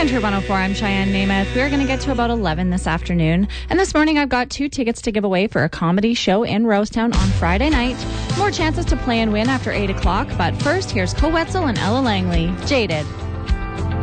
Winter 104, I'm Cheyenne Namath. We're going to get to about 11 this afternoon. And this morning, I've got 2 tickets to give away for a comedy show in Rosetown on Friday night. More chances to play and win after 8 o'clock. But first, here's Cole Wetzel and Ella Langley. Jaded.